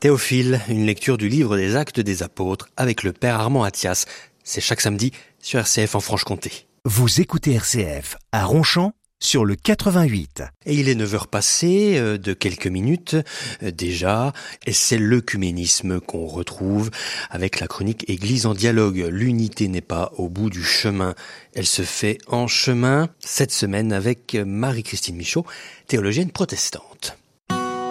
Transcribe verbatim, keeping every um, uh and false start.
Théophile, une lecture du livre des Actes des Apôtres avec le père Armand Attias. C'est chaque samedi sur R C F en Franche-Comté. Vous écoutez R C F à Ronchamp sur le quatre-vingt-huit. Et il est neuf heures passées euh, de quelques minutes euh, déjà, et c'est l'œcuménisme qu'on retrouve avec la chronique Église en dialogue. L'unité n'est pas au bout du chemin, elle se fait en chemin, cette semaine avec Marie-Christine Michaud, théologienne protestante.